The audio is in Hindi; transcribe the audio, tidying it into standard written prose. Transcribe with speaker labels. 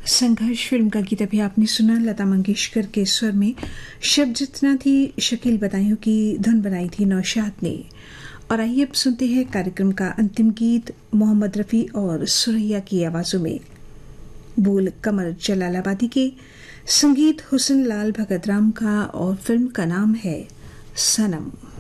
Speaker 1: संघर्ष फिल्म का गीत अभी आपने सुना लता मंगेशकर के स्वर में। शब्द जितना थी शकील बदायूं की धुन बनाई थी नौशाद ने। और आइए अब सुनते हैं कार्यक्रम का अंतिम गीत मोहम्मद रफ़ी और सुरैया की आवाज़ों में। बोल कमर जलालाबादी के, संगीत हुसन लाल भगत राम का और फिल्म का नाम है सनम।